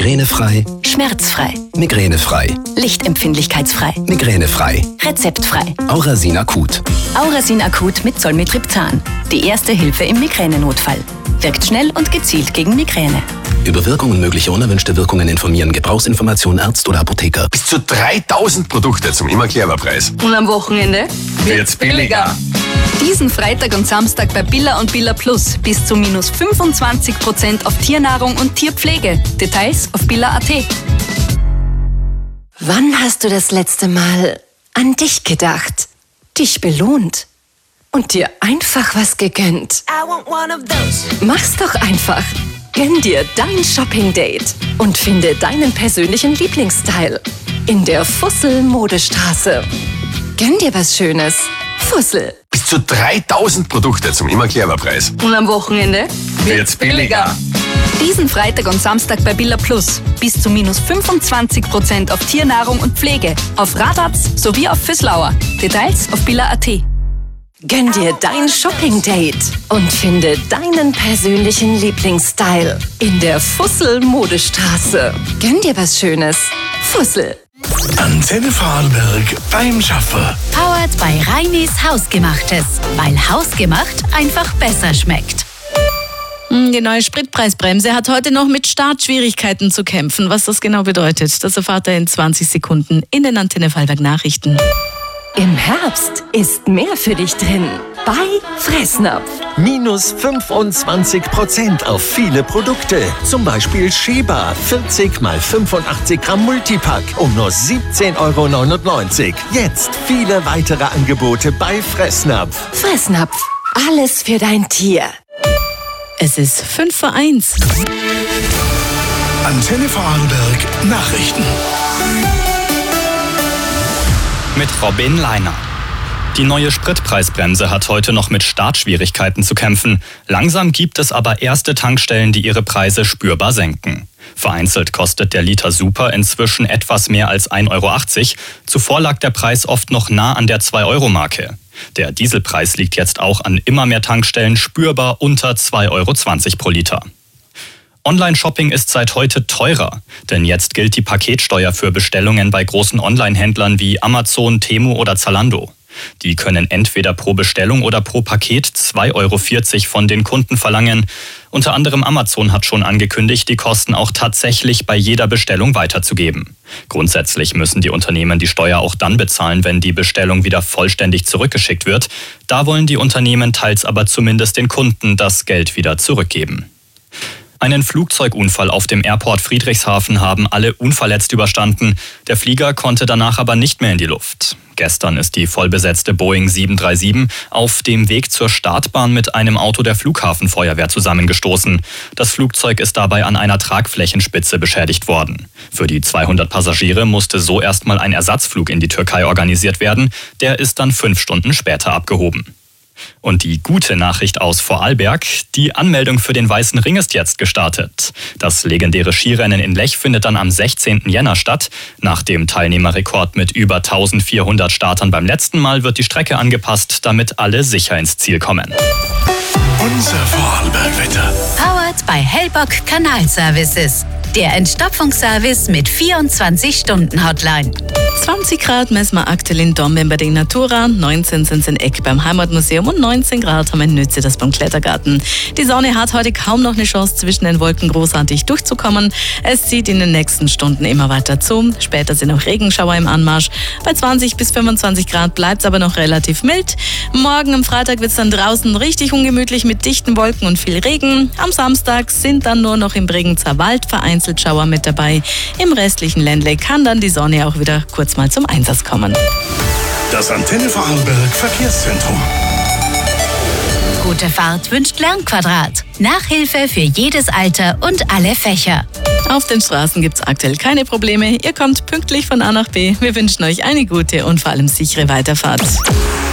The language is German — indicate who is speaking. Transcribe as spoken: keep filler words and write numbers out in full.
Speaker 1: Migränefrei,
Speaker 2: Schmerzfrei,
Speaker 1: migränefrei,
Speaker 2: lichtempfindlichkeitsfrei,
Speaker 1: migränefrei.
Speaker 2: rezeptfrei.
Speaker 1: Aurasin Akut.
Speaker 2: Aurasin Akut mit Zolmitriptan. Die erste Hilfe im Migränenotfall. Wirkt schnell und gezielt gegen Migräne.
Speaker 1: Über Wirkung und mögliche unerwünschte Wirkungen informieren. Gebrauchsinformation Arzt oder Apotheker.
Speaker 3: Bis zu dreitausend Produkte zum immer clever Preis.
Speaker 4: Und am Wochenende
Speaker 3: Wird's billiger.
Speaker 4: Diesen Freitag und Samstag bei Billa und Billa Plus bis zu minus fünfundzwanzig Prozent auf Tiernahrung und Tierpflege. Details auf billa punkt at.
Speaker 5: Wann hast du das letzte Mal an dich gedacht, dich belohnt und dir einfach was gegönnt? Mach's doch einfach. Gönn dir dein Shopping-Date und finde deinen persönlichen Lieblingsstyle in der Fussel-Modestraße. Gönn dir was Schönes. Fussel.
Speaker 3: Bis zu dreitausend Produkte zum immer clever Preis.
Speaker 4: Und am Wochenende
Speaker 3: Wird's billiger.
Speaker 4: Diesen Freitag und Samstag bei Billa Plus bis zu minus fünfundzwanzig Prozent auf Tiernahrung und Pflege. Auf Radatz sowie auf Füßlauer. Details auf billa punkt at.
Speaker 5: Gönn dir dein Shopping-Date und finde deinen persönlichen Lieblingsstyle in der Fussel-Modestraße. Gönn dir was Schönes. Fussel.
Speaker 6: Antenne Vorarlberg beim Schaffer.
Speaker 7: Powered bei Reinis Hausgemachtes. Weil Hausgemacht einfach besser schmeckt.
Speaker 8: Die neue Spritpreisbremse hat heute noch mit Startschwierigkeiten zu kämpfen. Was das genau bedeutet, das erfahrt ihr in zwanzig Sekunden in den Antenne Vorarlberg Nachrichten.
Speaker 5: Im Herbst ist mehr für dich drin bei Fressnapf.
Speaker 9: Minus fünfundzwanzig Prozent auf viele Produkte. Zum Beispiel Sheba vierzig mal fünfundachtzig Gramm Multipack um nur siebzehn Euro neunundneunzig. Jetzt viele weitere Angebote bei Fressnapf.
Speaker 5: Fressnapf. Alles für dein Tier.
Speaker 8: Es ist fünf vor eins.
Speaker 6: Antenne Vorarlberg Nachrichten.
Speaker 10: Mit Robin Leiner. Die neue Spritpreisbremse hat heute noch mit Startschwierigkeiten zu kämpfen. Langsam gibt es aber erste Tankstellen, die ihre Preise spürbar senken. Vereinzelt kostet der Liter Super inzwischen etwas mehr als ein Euro achtzig. Zuvor lag der Preis oft noch nah an der zwei Euro Marke. Der Dieselpreis liegt jetzt auch an immer mehr Tankstellen spürbar unter zwei Euro zwanzig pro Liter. Online-Shopping ist seit heute teurer, denn jetzt gilt die Paketsteuer für Bestellungen bei großen Online-Händlern wie Amazon, Temu oder Zalando. Die können entweder pro Bestellung oder pro Paket zwei Euro vierzig von den Kunden verlangen. Unter anderem Amazon hat schon angekündigt, die Kosten auch tatsächlich bei jeder Bestellung weiterzugeben. Grundsätzlich müssen die Unternehmen die Steuer auch dann bezahlen, wenn die Bestellung wieder vollständig zurückgeschickt wird. Da wollen die Unternehmen teils aber zumindest den Kunden das Geld wieder zurückgeben. Einen Flugzeugunfall auf dem Airport Friedrichshafen haben alle unverletzt überstanden. Der Flieger konnte danach aber nicht mehr in die Luft. Gestern ist die vollbesetzte Boeing sieben drei sieben auf dem Weg zur Startbahn mit einem Auto der Flughafenfeuerwehr zusammengestoßen. Das Flugzeug ist dabei an einer Tragflächenspitze beschädigt worden. Für die zweihundert Passagiere musste so erstmal ein Ersatzflug in die Türkei organisiert werden. Der ist dann fünf Stunden später abgehoben. Und die gute Nachricht aus Vorarlberg, die Anmeldung für den Weißen Ring ist jetzt gestartet. Das legendäre Skirennen in Lech findet dann am sechzehnten Jänner statt. Nach dem Teilnehmerrekord mit über eintausendvierhundert Startern beim letzten Mal wird die Strecke angepasst, damit alle sicher ins Ziel kommen.
Speaker 6: Unser Vorarlberg-Wetter.
Speaker 7: Powered bei Hellbock Kanalservices. Der Entstopfungsservice mit vierundzwanzig Stunden Hotline.
Speaker 8: zwanzig Grad messen wir aktuell in Domben bei der Natura, neunzehn sind es in Eck beim Heimatmuseum und neunzehn Grad haben wir in Nütze, das beim Klettergarten. Die Sonne hat heute kaum noch eine Chance, zwischen den Wolken großartig durchzukommen. Es zieht in den nächsten Stunden immer weiter zu. Später sind auch Regenschauer im Anmarsch. Bei zwanzig bis fünfundzwanzig Grad bleibt es aber noch relativ mild. Morgen am Freitag wird es dann draußen richtig ungemütlich mit dichten Wolken und viel Regen. Am Samstag sind dann nur noch im Bregenzer Wald vereinzelt Schauer mit dabei. Im restlichen Ländle kann dann die Sonne auch wieder kurz mal zum Einsatz kommen.
Speaker 6: Das Antenne Vorarlberg Verkehrszentrum.
Speaker 7: Gute Fahrt wünscht Lernquadrat. Nachhilfe für jedes Alter und alle Fächer.
Speaker 8: Auf den Straßen gibt es aktuell keine Probleme. Ihr kommt pünktlich von A nach B. Wir wünschen euch eine gute und vor allem sichere Weiterfahrt.